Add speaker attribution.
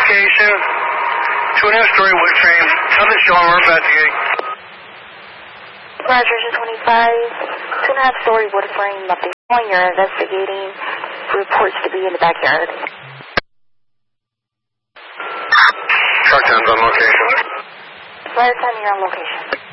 Speaker 1: location. 2.5-story wood frame. Nothing showing. We're investigating.
Speaker 2: Registration 25. 2.5-story wood frame. Nothing showing. You're investigating. Reports to be in the backyard.
Speaker 1: Truck 10's on location.
Speaker 2: Fire 10, you're on location.